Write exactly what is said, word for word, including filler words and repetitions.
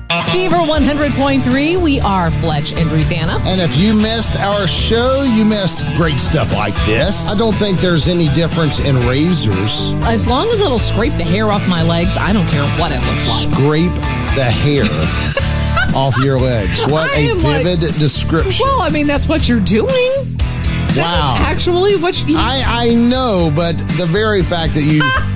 Fever one hundred point three, we are Fletch and Ruthanna. And if you missed our show, you missed great stuff like this. I don't think there's any difference in razors. As long as it'll scrape the hair off my legs, I don't care what it looks like. Scrape the hair off your legs. What I a am vivid like, description. Well, I mean, that's what you're doing. That Wow. is actually what you... I, I know, but the very fact that you